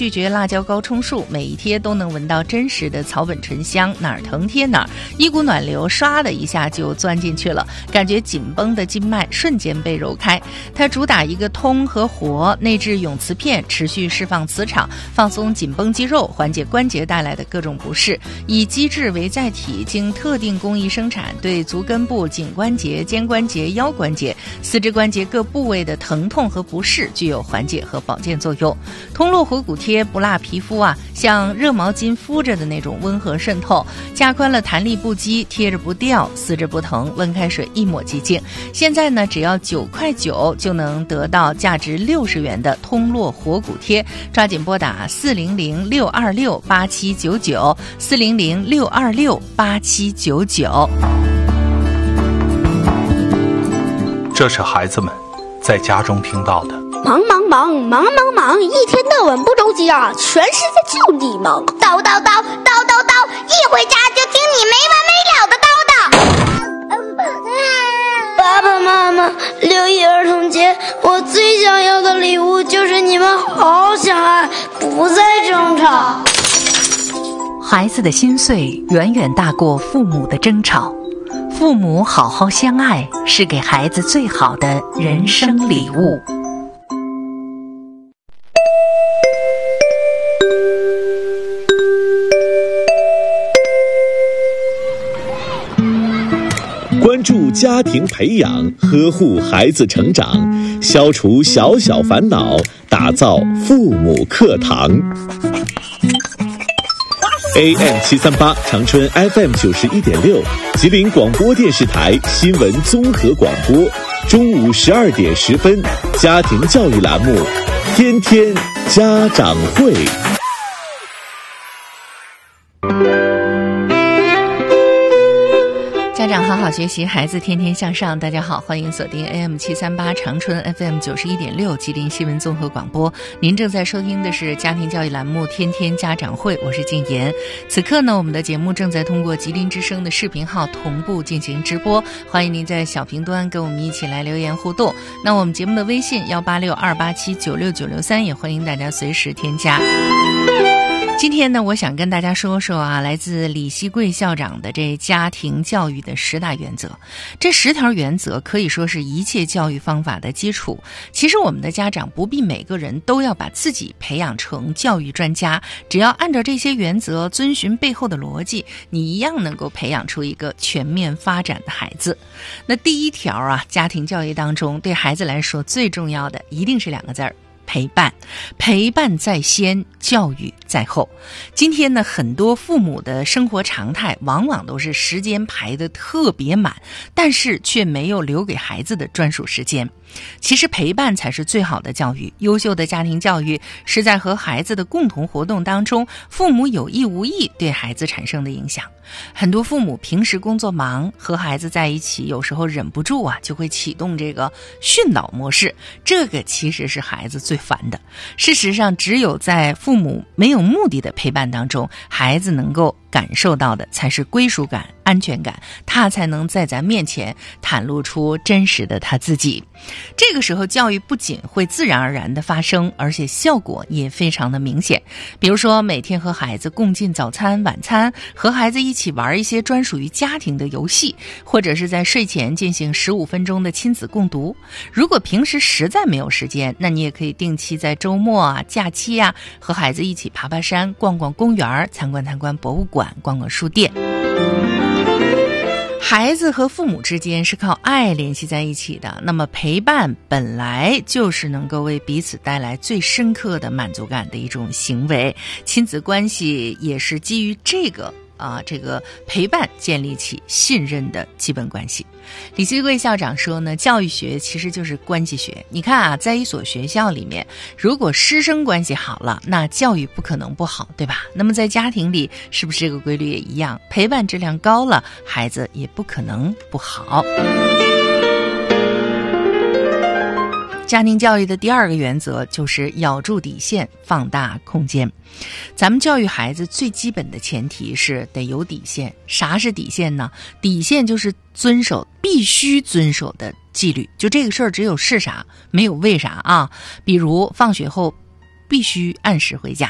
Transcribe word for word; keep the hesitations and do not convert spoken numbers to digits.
拒绝辣椒高冲数，每一贴都能闻到真实的草本醇香，哪儿疼贴哪儿，一股暖流唰的一下就钻进去了，感觉紧绷的经脉瞬间被揉开。它主打一个通和活，内置永磁片，持续释放磁场，放松紧绷肌肉，缓解关节带来的各种不适。以机制为载体，经特定工艺生产，对足根部、颈关节、肩关节、腰关节、四肢关节各部位的疼痛和不适具有缓解和保健作用。通络活骨贴不辣皮肤啊，像热毛巾敷着的那种温和渗透，加宽了弹力不羁，贴着不掉，撕着不疼，温开水一抹即净。现在呢，只要九块九就能得到价值六十元的通络活骨贴，抓紧拨打四零零六二六八七九九四零零六二六八七九九。 这是孩子们在家中听到的。 忙忙忙忙忙忙，一天到晚不着急啊，全是在叫你忙。 叨叨叨叨叨叨，一回家就听你没完没了的叨叨。 爸爸妈妈，六一儿童节，我最想要的礼物就是你们好好相爱，不再争吵。 孩子的心碎远远大过父母的争吵，父母好好相爱是给孩子最好的人生礼物。 关注家庭培养，呵护孩子成长，消除小小烦恼，打造父母课堂。A M 七三八 长春 F M 九十一点六，吉林广播电视台新闻综合广播，中午十二点十分，家庭教育栏目，天天家长会。 家长好好学习，孩子天天向上。大家好，欢迎锁定 A M 七三八 长春 F M 九十一点六，吉林新闻综合广播。您正在收听的是家庭教育栏目天天家长会，我是静言。此刻呢，我们的节目正在通过吉林之声的视频号同步进行直播，欢迎您在小屏端跟我们一起来留言互动。那我们节目的微信幺八六二八七九六九六三也欢迎大家随时添加。今天呢，我想跟大家说说啊，来自李希贵校长的这家庭教育的十大原则。这十条原则可以说是一切教育方法的基础。其实我们的家长不必每个人都要把自己培养成教育专家，只要按照这些原则遵循背后的逻辑，你一样能够培养出一个全面发展的孩子。那第一条啊，家庭教育当中对孩子来说最重要的一定是两个字儿，陪伴。陪伴在先，教育在后。今天呢，很多父母的生活常态往往都是时间排得特别满，但是却没有留给孩子的专属时间。其实陪伴才是最好的教育，优秀的家庭教育是在和孩子的共同活动当中，父母有意无意对孩子产生的影响。很多父母平时工作忙，和孩子在一起，有时候忍不住啊，就会启动这个训导模式，这个其实是孩子最烦的。事实上，只有在父母没有目的的陪伴当中，孩子能够感受到的才是归属感、安全感，他才能在咱面前袒露出真实的他自己。这个时候，教育不仅会自然而然的发生，而且效果也非常的明显。比如说，每天和孩子共进早餐、晚餐，和孩子一起玩一些专属于家庭的游戏，或者是在睡前进行十五分钟的亲子共读。如果平时实在没有时间，那你也可以定期在周末啊、假期啊，和孩子一起爬爬山、逛逛公园、参观参观博物馆、逛逛书店。孩子和父母之间是靠爱联系在一起的，那么陪伴本来就是能够为彼此带来最深刻的满足感的一种行为，亲子关系也是基于这个啊，这个陪伴建立起信任的基本关系。李希贵校长说呢，教育学其实就是关系学。你看啊，在一所学校里面，如果师生关系好了，那教育不可能不好，对吧？那么在家庭里，是不是这个规律也一样？陪伴质量高了，孩子也不可能不好。家庭教育的第二个原则就是咬住底线，放大空间。咱们教育孩子最基本的前提是得有底线。啥是底线呢？底线就是遵守必须遵守的纪律，就这个事儿只有是啥没有为啥啊。比如放学后必须按时回家，